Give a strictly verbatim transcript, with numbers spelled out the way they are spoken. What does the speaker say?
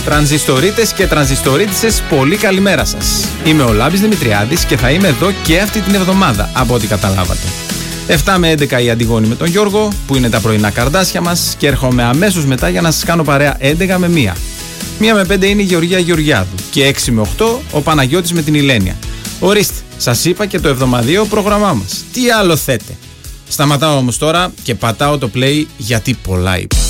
Τρανζιστορίτες και τρανζιστορίτισσες, πολύ καλημέρα σας. Είμαι ο Λάμπης Δημητριάδης και θα είμαι εδώ και αυτή την εβδομάδα, από ό,τι καταλάβατε. εφτά με έντεκα η Αντιγόνη με τον Γιώργο, που είναι τα πρωινά καρδάσια μας, και έρχομαι αμέσως μετά για να σας κάνω παρέα έντεκα με μία. μία με πέντε είναι η Γεωργία Γεωργιάδου και έξι με οκτώ ο Παναγιώτης με την Ηλένια. Ορίστε, σας είπα και το εβδομαδιαίο πρόγραμμά μας. Τι άλλο θέτε. Σταματάω όμως τώρα και πατάω το play γιατί πολλά είπα.